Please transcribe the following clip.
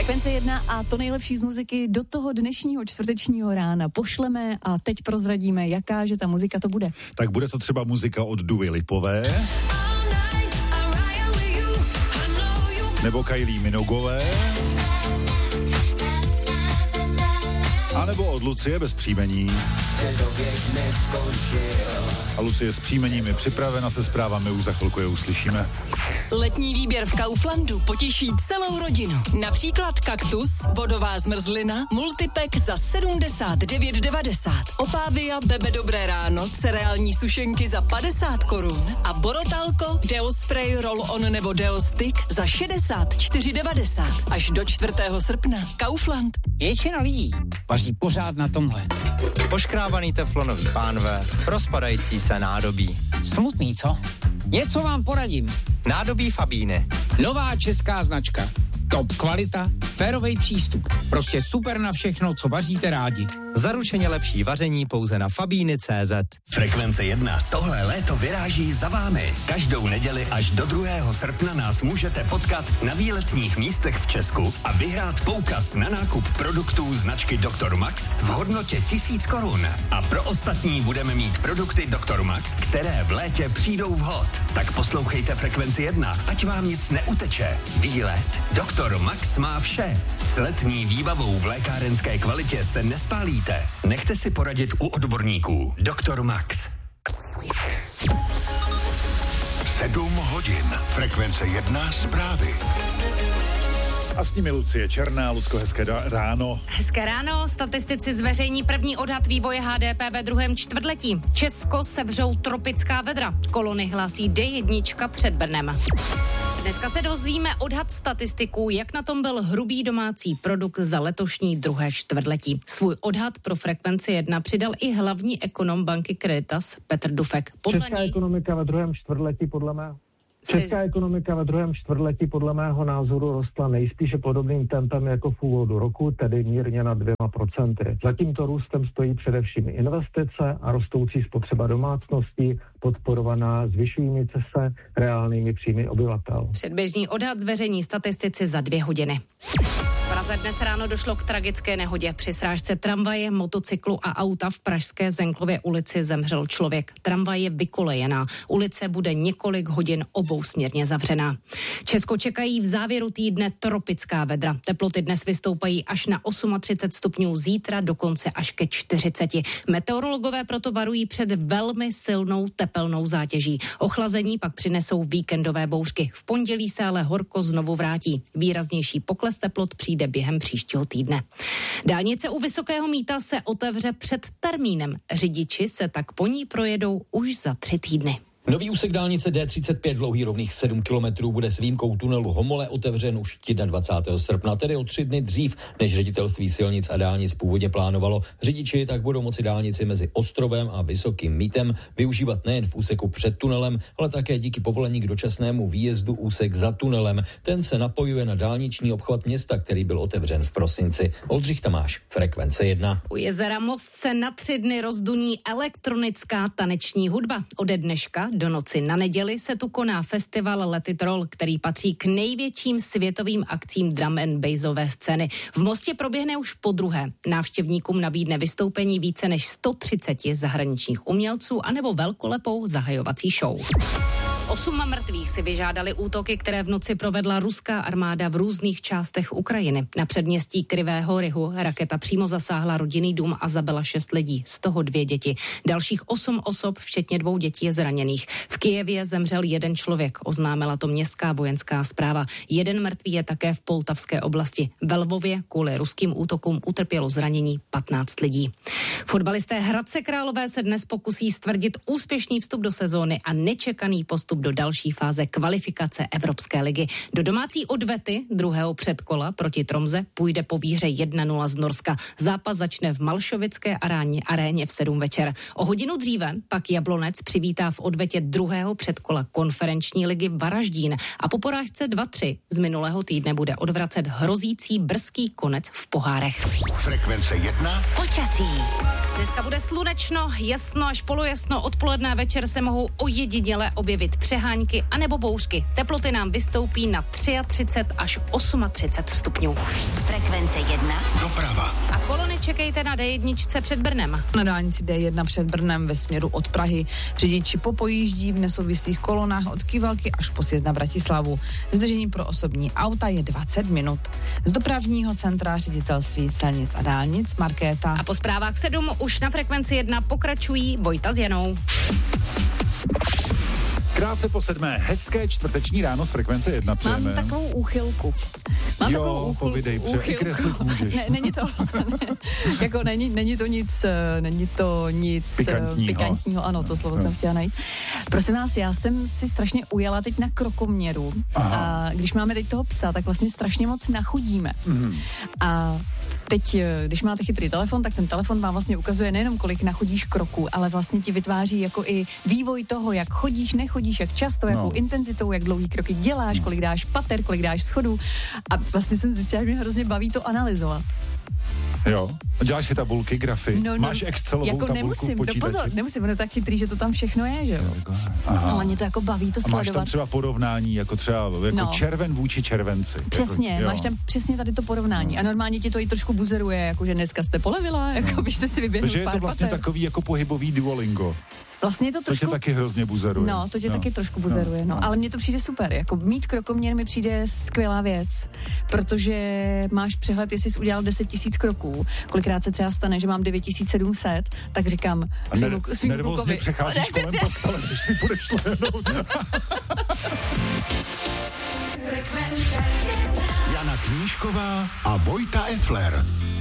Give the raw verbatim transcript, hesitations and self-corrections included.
Frekvence jedna a to nejlepší z muziky do toho dnešního čtvrtečního rána pošleme a teď prozradíme, jaká, že ta muzika to bude. Tak bude to třeba muzika od Duvy Lipové, nebo Kylie Minogové, a nebo od Lucie bez příjmení. A Lucie s příjmením je připravena se zprávami, už za chvilku je uslyšíme. Letní výběr v Kauflandu potěší celou rodinu. Například kaktus, vodová zmrzlina, multipack za sedmdesát devět devadesát. Opávia, Bebe Dobré ráno, cereální sušenky za padesát korun a Borotalko, Deo Spray, Roll-On nebo Deo Stick za šedesát čtyři devadesát. Až do čtvrtého srpna. Kaufland. Většina lidí vaří pořád na tomhle. Poškrábaný teflonový pánve, rozpadající se nádobí. Smutný, co? Něco vám poradím. Nádobí Fabíny. Nová česká značka. Top kvalita, férovej přístup. Prostě super na všechno, co vaříte rádi. Zaručeně lepší vaření pouze na fabíny tečka cé zet. Frekvence jedna. Tohle léto vyráží za vámi. Každou neděli až do druhého srpna nás můžete potkat na výletních místech v Česku a vyhrát poukaz na nákup produktů značky doktor Max v hodnotě tisíc korun. A pro ostatní budeme mít produkty doktor Max, které v létě přijdou vhod. Tak poslouchejte Frekvenci jedna, ať vám nic neuteče. Výlet doktor Max má vše. S letní výbavou v lékárenské kvalitě se nespálíte. Nechte si poradit u odborníků. doktor Max. Sedm hodin. Frekvence jedna zprávy. A s nimi Lucie Černá. Lucko, hezké da- ráno. Hezké ráno. Statistici zveřejní první odhad vývoje há dé pé ve druhém čtvrtletí. Česko sevřou tropická vedra. Kolony hlásí dé jedna před Brnem. Dneska se dozvíme odhad statistiků, jak na tom byl hrubý domácí produkt za letošní druhé čtvrtletí. Svůj odhad pro Frekvenci jedna přidal i hlavní ekonom banky Creditas Petr Dufek. Podle Česká něj... ekonomika ve druhém čtvrtletí podle mého Česká ekonomika ve druhém čtvrtletí podle mého názoru rostla nejspíše podobným tempem jako v úvodu roku, tedy mírně na dvěma procenty. Za tímto růstem stojí především investice a rostoucí spotřeba domácností, podporovaná zvyšující se reálnými příjmy obyvatel. Předběžný odhad zveřejní statistici za dvě hodiny. V Praze dnes ráno došlo k tragické nehodě. Při srážce tramvaje, motocyklu a auta v pražské Zenklově ulici zemřel člověk. Tramvaj je vykolejená. Ulice bude několik hodin obousměrně zavřená. Česko čekají v závěru týdne tropická vedra. Teploty dnes vystoupají až na třicet osm stupňů, zítra dokonce až ke čtyřiceti. Meteorologové proto varují před velmi silnou tepelnou zátěží. Ochlazení pak přinesou víkendové bouřky. V pondělí se ale horko znovu vrátí. Výraznější pokles teplot přijde během příštího týdne. Dálnice u Vysokého Mýta se otevře před termínem. Řidiči se tak po ní projedou už za tři týdny. Nový úsek dálnice dé třicet pět, dlouhý rovných sedm kilometrů, bude s výjimkou tunelu Homole otevřen už dvacátého prvního srpna, tedy o tři dny dřív, než ředitelství silnic a dálnic původně plánovalo. Řidiči tak budou moci dálnici mezi Ostrovem a Vysokým Mýtem využívat nejen v úseku před tunelem, ale také díky povolení k dočasnému výjezdu úsek za tunelem. Ten se napojuje na dálniční obchvat města, který byl otevřen v prosinci. Oldřich Tamáš, Frekvence jedna. U jezera Most se na tři dny rozduní elektronická taneční hudba. Ode dneška do noci na neděli se tu koná festival Let It Roll, který patří k největším světovým akcím drum and bassové scény. V Mostě proběhne už podruhé. Návštěvníkům nabídne vystoupení více než sto třicet zahraničních umělců anebo velkolepou zahajovací show. Osm mrtvých si vyžádali útoky, které v noci provedla ruská armáda v různých částech Ukrajiny. Na předměstí Krivého Rihu raketa přímo zasáhla rodinný dům a zabila šest lidí, z toho dvě děti. Dalších osm osob, včetně dvou dětí, je zraněných. V Kyjevě zemřel jeden člověk, oznámila to městská vojenská správa. Jeden mrtvý je také v Poltavské oblasti. Ve Lvově kvůli ruským útokům utrpělo zranění patnáct lidí. Fotbalisté Hradce Králové se dnes pokusí stvrdit úspěšný vstup do sezóny a nečekaný postup do další fáze kvalifikace Evropské ligy. Do domácí odvety druhého předkola proti Tromze půjde po výhře jedna nula z Norska. Zápas začne v Malšovické aréně, aréně v sedm večer. O hodinu dříve pak Jablonec přivítá v odvetě druhého předkola konferenční ligy Varaždín a po porážce dva tři z minulého týdne bude odvracet hrozící brzký konec v pohárech. Frekvence jedna. Počasí. Dneska bude slunečno, jasno až polojasno, odpoledne večer se mohou ojediněle objevit přehánky anebo bouřky. Teploty nám vystoupí na třicet tři až třicet osm stupňů. Frekvence jedna. Doprava. A kolony čekejte na dé jedna před Brnem. Na dálnici dé jedna před Brnem ve směru od Prahy. Řidiči popojíždí v nesouvislých kolonách od Kivalky až po sjezd na Vratislavu. Zdržení pro osobní auta je dvacet minut. Z dopravního centra Ředitelství silnic a dálnic Markéta. A po zprávách v sedm už na Frekvenci jedna pokračují Vojta s Janou. Krátce po sedmé, hezké čtvrteční ráno z Frekvence jedna přejeme. Mám takovou úchylku. Mám jo, takovou úchylku, povidej, pře- i kreslit můžeš. Ne, není to, ne, jako není, není to nic, není to nic pikantního. pikantního, ano, to slovo no. jsem chtěla najít. Prosím vás, já jsem si strašně ujela teď na krokoměru. Aha. A když máme teď toho psa, tak vlastně strašně moc nachudíme. Mm. A teď, když máte chytrý telefon, tak ten telefon vám vlastně ukazuje nejenom, kolik nachodíš kroků, ale vlastně ti vytváří jako i vývoj toho, jak chodíš, nechodíš, jak často, jakou no. intenzitou, jak dlouhý kroky děláš, kolik dáš pater, kolik dáš schodů. A vlastně jsem zjistila, že mě hrozně baví to analyzovat. Jo, děláš si tabulky, grafy, no, no, máš Excelovou jako tabulku nemusím, v počítači. No pozor, nemusím, ono je tak chytrý, že to tam všechno je, že jo. Ale mě to jako baví to a sledovat. máš tam třeba porovnání, jako třeba jako no. červen vůči červenci. Přesně, jako, máš tam přesně tady to porovnání. No. A normálně ti to i trošku buzeruje, jako že dneska jste polevila, jako no. byste si vyběhli Takže pár je to vlastně pater. takový jako pohybový Duolingo. Vlastně je to trošku... To tě taky hrozně buzeruje. No, to tě no. taky trošku buzeruje, no. no. Ale mně to přijde super, jako mít krokoměr mi přijde skvělá věc, protože máš přehled, jestli jsi udělal deset tisíc kroků, kolikrát se třeba stane, že mám devět tisíc sedm set, tak říkám svým, svým nervózně přecházíš kolem postele, když si půjdeš lehnout. Jana Knížková a Vojta Effler.